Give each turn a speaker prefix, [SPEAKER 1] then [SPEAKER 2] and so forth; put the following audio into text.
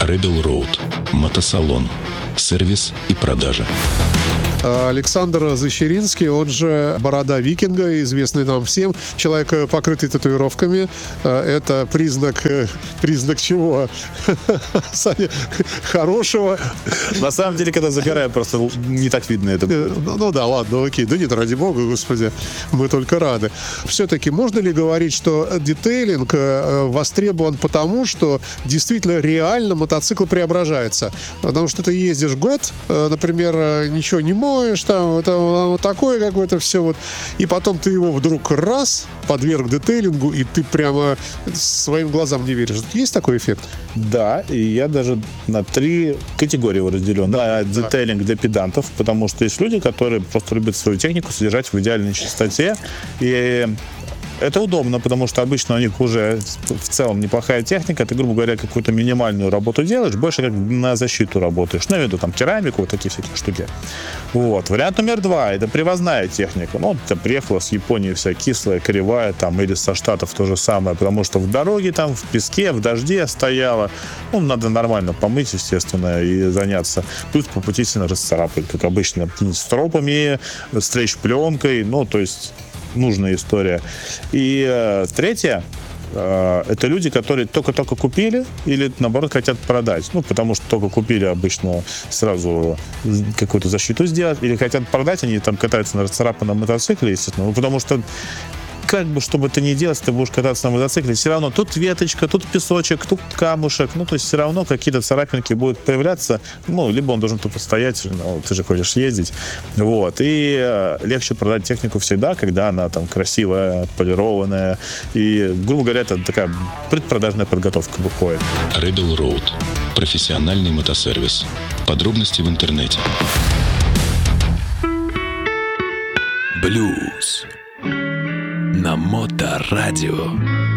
[SPEAKER 1] Rebel Road. Мотосалон. Сервис и продажа.
[SPEAKER 2] Александр Защеринский, он же Борода Викинга, известный нам всем. Человек, покрытый татуировками. Это признак чего? Саня, хорошего.
[SPEAKER 3] На самом деле, когда загораем, просто не так видно это.
[SPEAKER 2] Ну да, ладно, окей. Да нет, ради бога, господи, мы только рады. Все-таки можно ли говорить, что детейлинг востребован потому, что действительно реально мотоцикл преображается? Потому что ты ездишь год, например, ничего не моешь, там, это вот такое какое-то все вот, и потом ты его вдруг раз подверг детейлингу, и ты прямо своим глазам не веришь. Есть такой эффект?
[SPEAKER 3] Да, и я даже на 3 категории его разделен. Да, детейлинг для педантов, потому что есть люди, которые просто любят свою технику содержать в идеальной чистоте, и это удобно, потому что обычно у них уже в целом неплохая техника. Ты, грубо говоря, какую-то минимальную работу делаешь, больше как на защиту работаешь. Ну, я имею в виду там керамику, вот такие всякие штуки. Вот. Вариант номер 2 — это привозная техника. Ну, это приехала с Японии вся кислая, кривая, там, или со Штатов то же самое, потому что в дороге, там, в песке, в дожде стояла. Ну, надо нормально помыть, естественно, и заняться. Плюс по пути сильно расцарапать, как обычно, с тропами, стрейч-пленкой, ну, то есть нужная история. И третье — это люди, которые только-только купили или, наоборот, хотят продать. Ну, потому что только купили, обычно сразу какую-то защиту сделать, или хотят продать, они там катаются на расцарапанном мотоцикле, естественно, потому что как бы, что бы ты ни делал, ты будешь кататься на мотоцикле, все равно тут веточка, тут песочек, тут камушек, ну, то есть все равно какие-то царапинки будут появляться, ну, либо он должен тут постоять, ну, ты же хочешь ездить, вот, и легче продать технику всегда, когда она там красивая, полированная, и, грубо говоря, это такая предпродажная подготовка выходит.
[SPEAKER 1] Rebel Road. Профессиональный мотосервис. Подробности в интернете.
[SPEAKER 4] Блюз на Моторадио.